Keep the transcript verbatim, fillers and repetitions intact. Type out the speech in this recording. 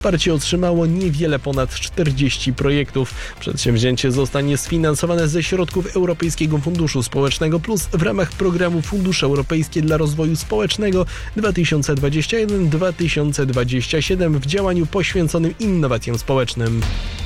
Wsparcie otrzymało niewiele ponad czterdzieści projektów. Przedsięwzięcie zostanie sfinansowane ze środków Europejskiego Funduszu Społecznego Plus w ramach programu Fundusze Europejskie dla Rozwoju Społecznego dwa tysiące dwudziesty pierwszy do dwa tysiące dwudziestego siódmego w działaniu poświęconym innowacjom społecznym.